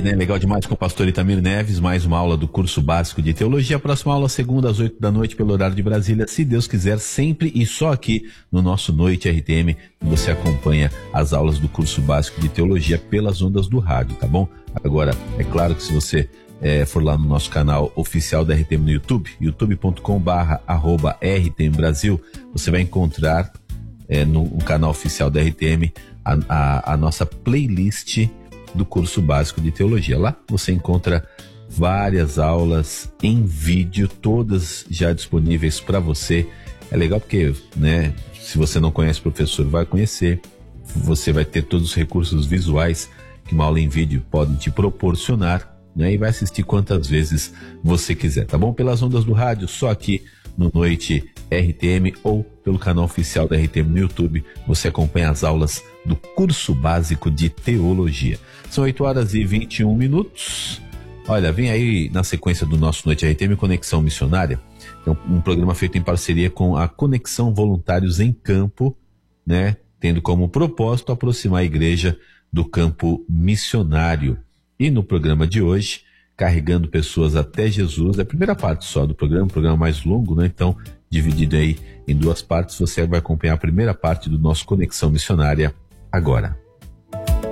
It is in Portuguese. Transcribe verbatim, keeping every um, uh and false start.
né? Legal demais com o pastor Itamir Neves, mais uma aula do curso básico de teologia. A próxima aula, segunda às oito da noite, pelo horário de Brasília, se Deus quiser, sempre e só aqui no nosso Noite R T M, você acompanha as aulas do curso básico de teologia pelas ondas do rádio, tá bom? Agora, é claro que se você é, for lá no nosso canal oficial da R T M no YouTube, youtube ponto com barra arroba R T M Brasil, você vai encontrar é, no, no canal oficial da R T M a, a, a nossa playlist do curso básico de teologia. Lá você encontra várias aulas em vídeo, todas já disponíveis para você. É legal porque, né, se você não conhece o professor, vai conhecer. Você vai ter todos os recursos visuais que uma aula em vídeo pode te proporcionar, né, e vai assistir quantas vezes você quiser, tá bom? Pelas ondas do rádio, só aqui no Noite R T M ou pelo canal oficial da R T M no YouTube, você acompanha as aulas do curso básico de teologia. São oito horas e vinte e um minutos. Olha, vem aí na sequência do nosso Noite R T M Conexão Missionária, é um, um programa feito em parceria com a Conexão Voluntários em Campo, né, tendo como propósito aproximar a igreja do campo missionário. E no programa de hoje, carregando pessoas até Jesus, é a primeira parte só do programa, um programa mais longo, né? Então, dividido aí em duas partes, você vai acompanhar a primeira parte do nosso Conexão Missionária agora.